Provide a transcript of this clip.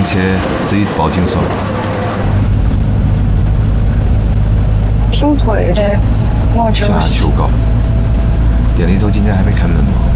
切自己报警说。 挺贵的，我就瞎求告。店里头今天还没开门吗？